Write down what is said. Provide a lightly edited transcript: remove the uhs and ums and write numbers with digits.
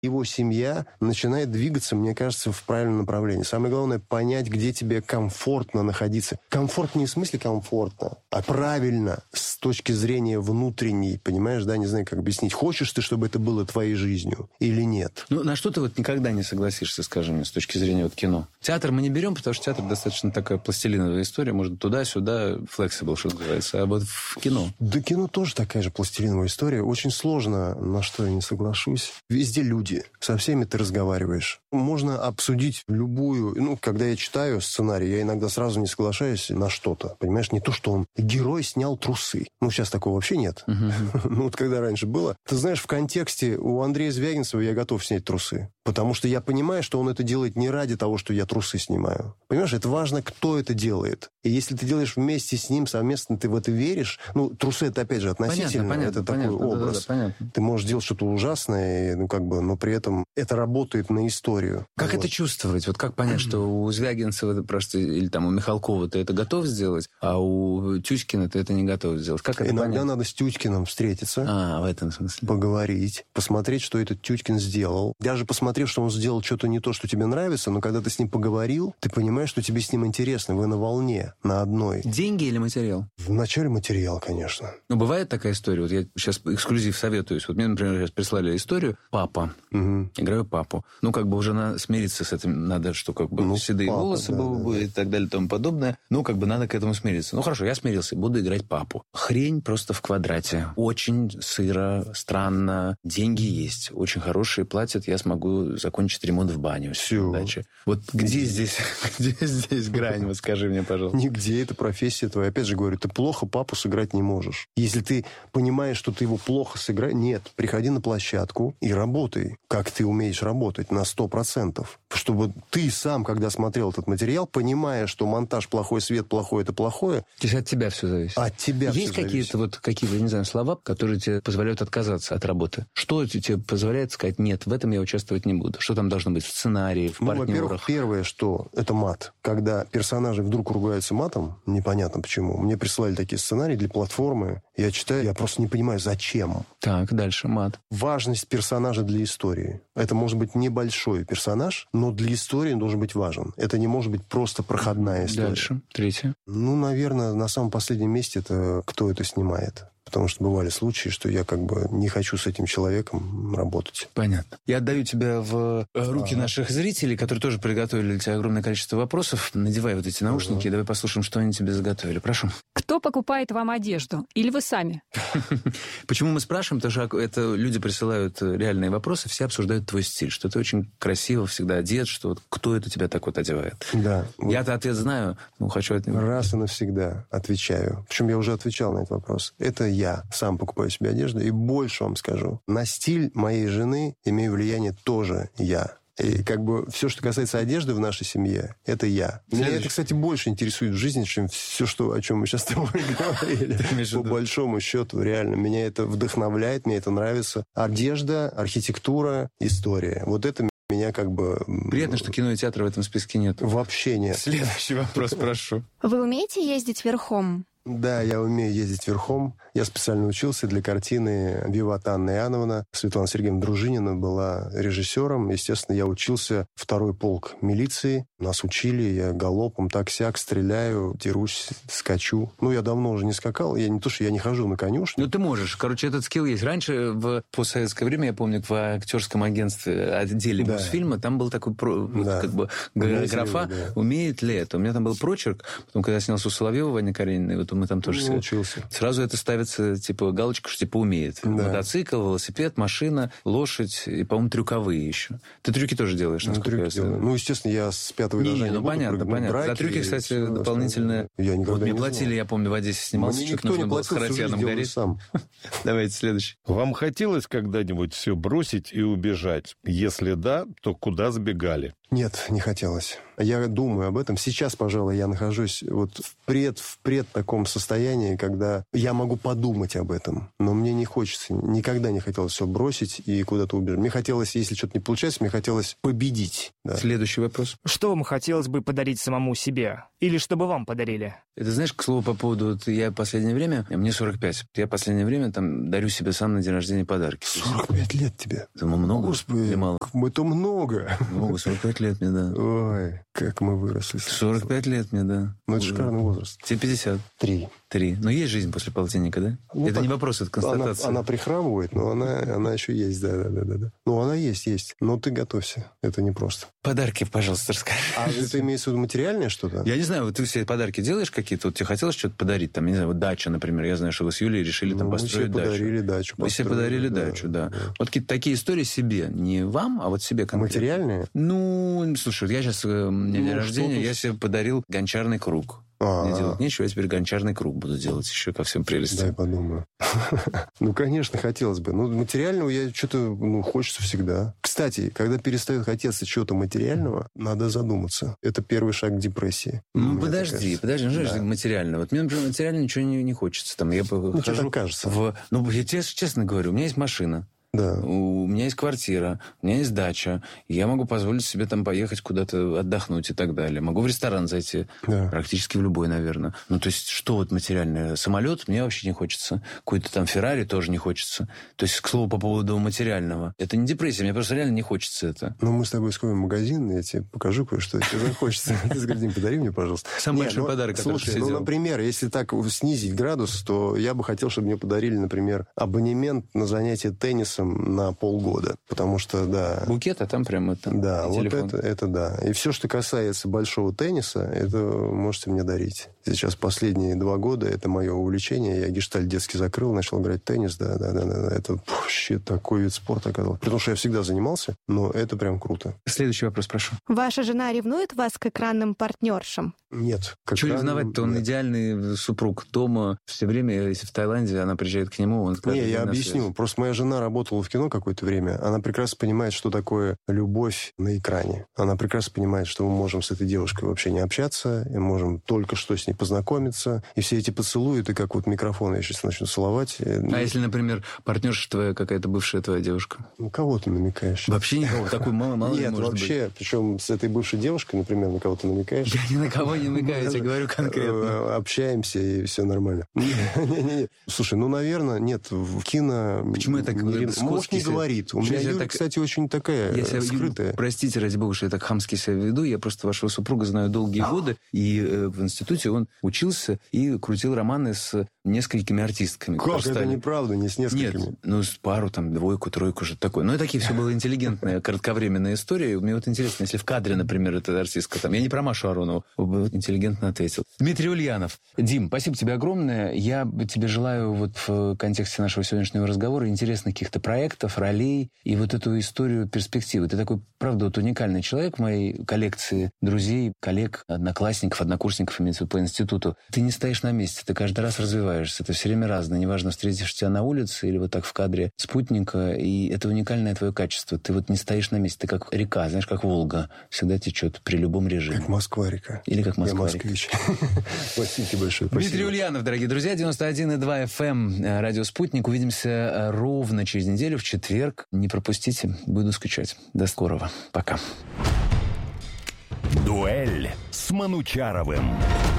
его семья начинает двигаться, мне кажется, в правильном направлении. Самое главное — понять, где тебе комфортно находиться. Комфорт не в смысле комфортно, а правильно, с точки зрения внутренней, понимаешь, да, не знаю, как объяснить. Хочешь ты, чтобы это было твоей жизнью или нет? Ну, на что ты вот никогда не согласишься, скажем, с точки зрения вот кино? Театр мы не берем, потому что театр достаточно такая пластилиновая история, может, туда-сюда, flexible, что называется, а вот в кино. Да, кино тоже такая же пластилиновая история. Очень сложно, на что я не соглашусь. Везде люди, со всеми ты разговариваешь. Можно обсудить любую... Ну, когда я читаю сценарий, я иногда сразу не соглашаюсь на что-то. Понимаешь, не то, что он... Герой снял трусы. Ну, сейчас такого вообще нет. Ну, вот когда раньше было. Ты знаешь, в контексте у Андрея Звягинцева я готов снять трусы. Потому что я понимаю, что он это делает не ради того, что я трусы снимаю. Понимаешь, это важно, кто это делает. И если ты делаешь вместе с ним, совместно, ты в это веришь... Ну, трусы, это, опять же, относительно. Понятно, это такой образ. Да, понятно. Ты можешь делать что-то ужасное, ну, как бы, но при этом это работает на историю. Как это чувствовать? Вот как понять, что у Звягинцева это просто... Или там у Михалкова ты это готов сделать, а у Тюськина ты это не готов сделать? Как это Иногда понять? надо с Тюткиным встретиться. В этом смысле. Поговорить, посмотреть, что этот Тюткин сделал. Даже посмотрев, что он сделал что-то не то, что тебе нравится, но когда ты с ним поговорил, ты понимаешь, что тебе с ним интересно, вы на волне, на одной. Деньги или материал? Вначале материал, конечно. Ну, бывает такая история. Вот я сейчас эксклюзив советуюсь. Вот мне, например, сейчас прислали историю. Папа. Играю папу. Ну, как бы уже смириться с этим надо, что как бы седые папа, волосы да. и так далее и тому подобное. Ну, как бы надо к этому смириться. Ну, хорошо, я смирился. Буду играть папу. Хрень просто в квадрате. Очень сыро, странно. Деньги есть. Очень хорошие, платят. Я смогу закончить ремонт в бане. Все. Вот где здесь грань? Вот скажи мне, пожалуйста. Нигде, это профессия твоя. Опять же говорю, ты плохо папу сыграть не можешь. Если ты понимаешь, что ты его плохо сыграешь, нет, приходи на площадку и работай, как ты умеешь работать, на 100%. Чтобы ты сам, когда смотрел этот материал, понимая, что монтаж плохой, свет плохой, это плохое. То есть от тебя все зависит? От тебя есть все зависит. Есть какие-то, не знаю, слова, которые тебе позволяют отказаться от работы? Что тебе позволяет сказать, нет, в этом я участвовать не буду? Что там должно быть в сценарии, в партнерах? Во-первых, первое, что это мат. Когда персонажи вдруг ругаются матом, непонятно почему. Мне присылали такие сценарии для платформы. Я читаю, я просто не понимаю, зачем. Так, дальше мат. Важность персонажа для истории. Это может быть небольшой персонаж, но для истории он должен быть важен. Это не может быть просто проходная история. Дальше, третье. Ну, наверное, на самом последнем месте это кто это снимает. Потому что бывали случаи, что я как бы не хочу с этим человеком работать. Понятно. Я отдаю тебя в руки наших зрителей, которые тоже приготовили для тебя огромное количество вопросов. Надевай вот эти наушники, и давай послушаем, что они тебе заготовили. Прошу. Кто покупает вам одежду? Или вы сами? Почему мы спрашиваем? Потому что это люди присылают реальные вопросы, все обсуждают твой стиль, что ты очень красиво всегда одет, что вот кто это тебя так вот одевает. Да. Я-то ответ знаю, но хочу от него. Раз и навсегда отвечаю. Причем я уже отвечал на этот вопрос. Это я сам покупаю себе одежду. И больше вам скажу. На стиль моей жены имею влияние тоже я. И как бы все, что касается одежды в нашей семье, это я. Меня это, кстати, больше интересует в жизни, чем все, о чем мы сейчас с тобой говорили. По большому счету, реально. Меня это вдохновляет, мне это нравится. Одежда, архитектура, история. Вот это меня как бы... Приятно, что кино и театра в этом списке нет. Вообще нет. Следующий вопрос, прошу. Вы умеете ездить верхом? Да, я умею ездить верхом. Я специально учился для картины «Виват» Анна Иоанновна. Светлана Сергеевна Дружинина была режиссером. Естественно, я учился 2-й полк милиции. Нас учили, я галопом так-сяк стреляю, дерусь, скачу. Ну, я давно уже не скакал. Я не то, что я не хожу на конюшню. Ну, ты можешь. Короче, этот скилл есть. Раньше, в постсоветское время, я помню, в актерском агентстве, отделе Мосфильма, там был такой как бы графа, умеет ли это. У меня там был прочерк. Потом, когда я снялся у Соловьева, Ваня Каренина, вот мы там тоже учился. Сразу это ставится, типа, галочка, что типа умеет. Да. Мотоцикл, велосипед, машина, лошадь и, по-моему, трюковые еще. Ты трюки тоже делаешь, насколько я знаю. Ну, естественно, я с 5-го этажа не буду понятно. Драки, за трюки, кстати, дополнительные... Я никогда вот не мне платили, знал. я помню, в Одессе снимался. Мне никто не платил, всю жизнь делаю сам. Давайте следующий. Вам хотелось когда-нибудь все бросить и убежать? Если да, то куда сбегали? Нет, не хотелось. Я думаю об этом. Сейчас, пожалуй, я нахожусь вот в пред таком состоянии, когда я могу подумать об этом. Но мне не хочется, никогда не хотелось все бросить и куда-то убежать. Мне хотелось, если что-то не получается, мне хотелось победить. Да. Следующий вопрос. Что вам вам хотелось бы подарить самому себе? Или чтобы вам подарили? Это, знаешь, к слову, по поводу... Вот я последнее время... Мне 45. Я последнее время там дарю себе сам на день рождения подарки. 45 лет тебе? Это много? Господи, или мало? Это много. Много, 45 лет мне, да. Ой, как мы выросли. 45 лет мне, да. Ну, это шикарный возраст. Тебе 50. 3. Но есть жизнь после полтинника, да? Ну, это так, не вопрос, это констатация. Она прихрамывает, но она еще есть, да. Ну, она есть. Но ты готовься. Это непросто. Подарки, пожалуйста, расскажи. А это имеется в виду материальное что-то? Я не знаю, вот ты все подарки делаешь какие-то? Вот тебе хотелось что-то подарить? Там, не знаю, вот дача, например. Я знаю, что вы с Юлей решили там построить дачу. Вы себе подарили дачу. Да. Вот какие-то такие истории себе. Не вам, а вот себе конкретно. Материальные? Ну, слушай, я сейчас, у меня день рождения, я себе подарил гончарный круг. Мне делать нечего, я теперь гончарный круг буду делать еще ко всем прелестям. Дай подумаю. Ну, конечно, хотелось бы. Но материального я что-то, хочется всегда. Кстати, когда перестает хотеться чего-то материального, надо задуматься. Это первый шаг к депрессии. Ну, подожди, что материально? Вот мне, например, материально ничего не хочется. Там, я тебе так кажется. Я тебе честно говорю, у меня есть машина. Да. У меня есть квартира, у меня есть дача. Я могу позволить себе там поехать куда-то отдохнуть и так далее. Могу в ресторан зайти. Да. Практически в любой, наверное. Ну, то есть, что вот материальное? Самолет мне вообще не хочется. Какой-то там Феррари тоже не хочется. То есть, к слову, по поводу материального. Это не депрессия, мне просто реально не хочется это. Ну, мы с тобой сходим в магазин, я тебе покажу кое-что. Тебе захочется. Ты скажи, Дим, подари мне, пожалуйста. Самый большой подарок, который ты слушай, например, если так снизить градус, то я бы хотел, чтобы мне подарили, например, абонемент на занятие теннисом на полгода. Потому что, да... Букет, а там прям это... Да, вот телефон. это да. И все, что касается большого тенниса, это можете мне дарить. Сейчас последние 2 года это мое увлечение. Я гештальт детский закрыл, начал играть в теннис. Да. Это вообще такой вид спорта оказался. Потому что я всегда занимался, но это прям круто. Следующий вопрос, прошу. Ваша жена ревнует вас к экранным партнершам? Нет. Чего ревновать-то? Он идеальный супруг. Дома все время, если в Таиланде, она приезжает к нему, он скажет... Не, я объясню. Просто моя жена работала в кино какое-то время. Она прекрасно понимает, что такое любовь на экране. Она прекрасно понимает, что мы можем с этой девушкой вообще не общаться, и можем только что с ней познакомиться. И все эти поцелуи, это как вот микрофон, я сейчас начну целовать. А если, например, партнерша твоя какая-то бывшая твоя девушка? Ну, кого ты намекаешь? Вообще никого. Такой мало Нет, вообще. Быть. Причем с этой бывшей девушкой, например, на кого ты намекаешь? Я ни на кого не намекаю, я тебе говорю конкретно. Общаемся, и все нормально. Не. Слушай, наверное, нет, в кино... Почему я так говорю? Может, не говорит. У меня Юля, кстати, очень такая скрытая. Простите, ради бога, что я так хамски себя веду. Я просто вашего супруга знаю долгие годы. И в институте он учился и крутил романы с несколькими артистками. Как? Это неправда, не с несколькими. Нет, с пару, там, 2, 3, что-то такое. Ну, и такие все было интеллигентная, кратковременная история. Мне вот интересно, если в кадре, например, эта артистка там... Я не про Машу Аронову. Вот интеллигентно ответил. Дмитрий Ульянов. Дим, спасибо тебе огромное. Я тебе желаю вот в контексте нашего сегодняшнего разговора интересных каких-то проектов, ролей и вот эту историю перспективы. Ты такой, правда, вот уникальный человек в моей коллекции друзей, коллег, одноклассников, однокурсников, имеется в виду по институту. Ты не стоишь на месте, ты каждый раз развиваешься. Ты все время разное. Неважно, встретишь тебя на улице или вот так в кадре спутника. И это уникальное твое качество. Ты вот не стоишь на месте. Ты как река, знаешь, как Волга. Всегда течет при любом режиме. Как Москва-река. Или как Москва-река. Я москвич. Спасибо тебе большое. Дмитрий Ульянов, дорогие друзья, 91,2 FM, радио «Спутник». Увидимся ровно через неделю, в четверг. Не пропустите, буду скучать. До скорого. Пока. Дуэль с Манучаровым.